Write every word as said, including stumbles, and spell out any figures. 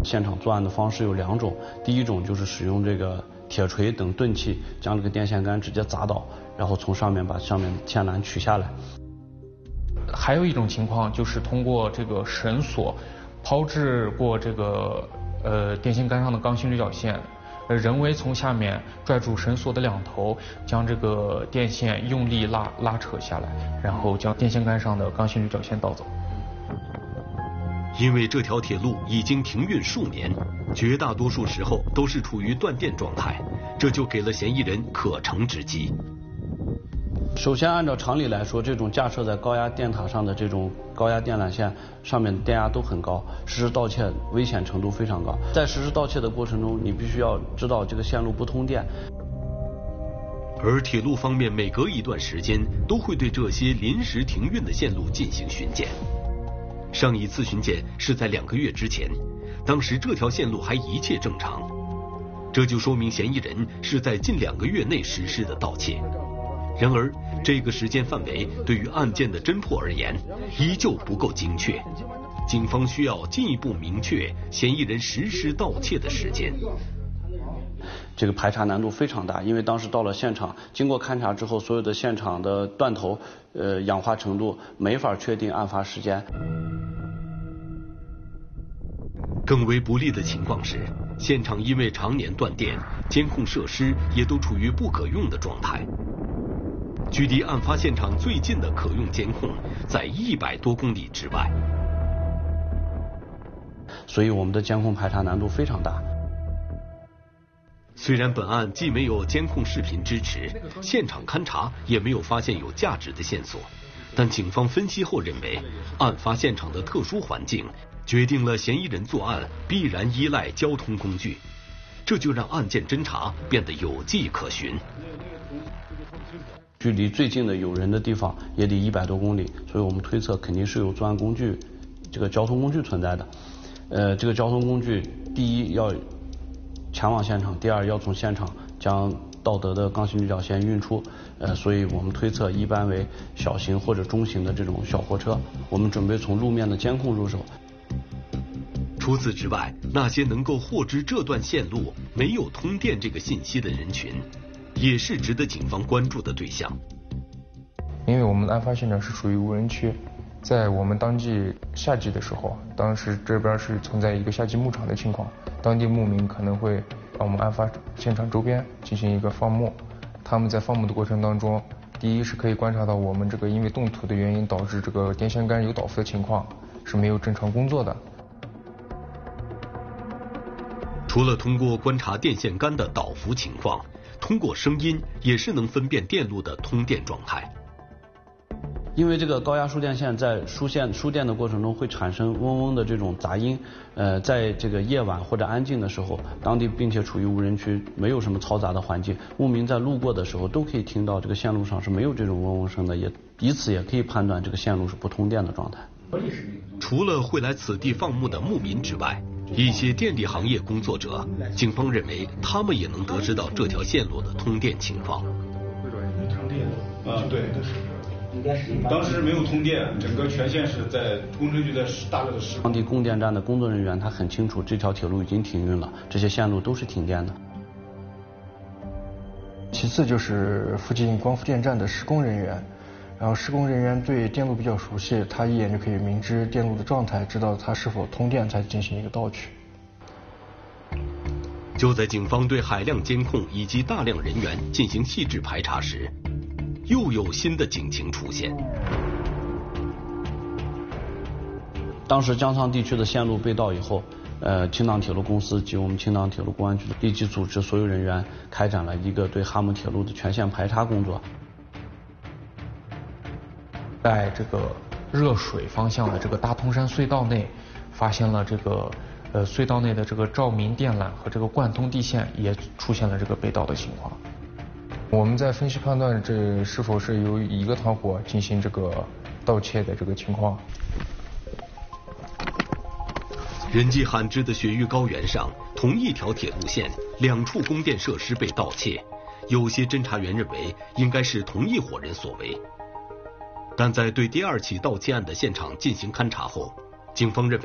现场作案的方式有两种，第一种就是使用这个铁锤等钝器将这个电线杆直接砸倒，然后从上面把上面的线缆取下来。 还有一种情况就是通过这个绳索抛掷过这个呃电线杆上的钢芯铝角线，呃人为从下面拽住绳索的两头，将这个电线用力拉拉扯下来，然后将电线杆上的钢芯铝角线盗走。 因为这条铁路已经停运数年，绝大多数时候都是处于断电状态，这就给了嫌疑人可乘之机。 首先，按照常理来说，这种架设在高压电塔上的这种高压电缆线上面的电压都很高，实施盗窃危险程度非常高。在实施盗窃的过程中，你必须要知道这个线路不通电。 而铁路方面每隔一段时间都会对这些临时停运的线路进行巡检。上一次巡检是在两个月之前，当时这条线路还一切正常，这就说明嫌疑人是在近两个月内实施的盗窃。然而，这个时间范围对于案件的侦破而言，依旧不够精确。警方需要进一步明确嫌疑人实施盗窃的时间。 这个排查难度非常大，因为当时到了现场，经过勘查之后，所有的现场的断头、呃氧化程度没法确定案发时间。 更为不利的情况是，现场因为常年断电，监控设施也都处于不可用的状态。距离案发现场最近的可用监控在一百多公里之外， 所以我们的监控排查难度非常大。 虽然本案既没有监控视频支持，现场勘查也没有发现有价值的线索，但警方分析后认为，案发现场的特殊环境决定了嫌疑人作案必然依赖交通工具，这就让案件侦查变得有迹可循。 距离最近的有人的地方也得一百多公里，所以我们推测肯定是有作案工具，这个交通工具存在的。呃，这个交通工具，第一要前往现场，第二要从现场将盗得的钢芯铝角线运出。呃，所以我们推测一般为小型或者中型的这种小货车。我们准备从路面的监控入手。 除此之外，那些能够获知这段线路没有通电这个信息的人群，也是值得警方关注的对象。 因为我们的案发现场是属于无人区，在我们当季夏季的时候，当时这边是存在一个夏季牧场的情况，当地牧民可能会把我们案发现场周边进行一个放牧，他们在放牧的过程当中，第一是可以观察到我们这个因为冻土的原因导致这个电线杆有倒伏的情况是没有正常工作的。 除了通过观察电线杆的倒伏情况，通过声音也是能分辨电路的通电状态。 因为这个高压输电线在输线输电的过程中会产生嗡嗡的这种杂音，呃，在这个夜晚或者安静的时候，当地并且处于无人区，没有什么嘈杂的环境，牧民在路过的时候都可以听到这个线路上是没有这种嗡嗡声的，也以此也可以判断这个线路是不通电的状态。 除了会来此地放牧的牧民之外，一些电力行业工作者，警方认为他们也能得知到这条线路的通电情况。 啊，对。当时没有通电，整个全线是在工程局在大量的施工。 当地供电站的工作人员他很清楚，这条铁路已经停运了，这些线路都是停电的。 其次就是附近光伏电站的施工人员，然后施工人员对电路比较熟悉，他一眼就可以明知电路的状态，知道它是否通电，才进行一个盗取。 就在警方对海量监控以及大量人员进行细致排查时，又有新的警情出现。 当时江沧地区的线路被盗以后，呃，青藏铁路公司及我们青藏铁路公安局立即组织所有人员开展了一个对哈姆铁路的全线排查工作。 在这个热水方向的这个大通山隧道内，发现了这个呃隧道内的这个照明电缆和这个贯通地线也出现了这个被盗的情况。我们在分析判断这是否是由一个团伙进行这个盗窃的这个情况。 人迹罕至的雪域高原上，同一条铁路线，两处供电设施被盗窃，有些侦查员认为应该是同一伙人所为。但在对第二起盗窃案的现场进行勘查后，警方认为